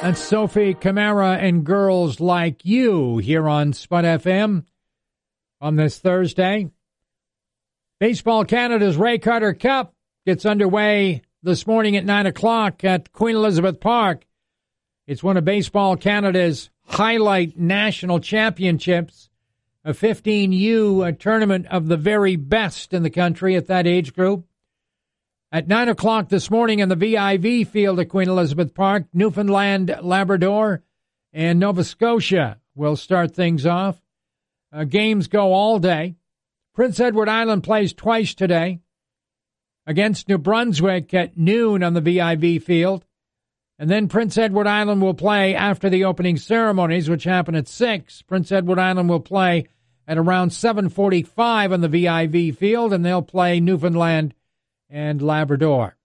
That's Sophie Camara and Girls Like You here on Spud FM on this Thursday. Baseball Canada's Ray Carter Cup gets underway this morning at 9 o'clock at Queen Elizabeth Park. It's one of Baseball Canada's highlight national championships, a 15U, a tournament of the very best in the country at that age group. At 9 o'clock this morning in the VIV field at Queen Elizabeth Park, Newfoundland, Labrador, and Nova Scotia will start things off. Games go all day. Prince Edward Island plays twice today against New Brunswick at noon on the VIV field. And then Prince Edward Island will play after the opening ceremonies, which happen at 6. Prince Edward Island will play at around 7:45 on the VIV field, and they'll play Newfoundland and Labrador.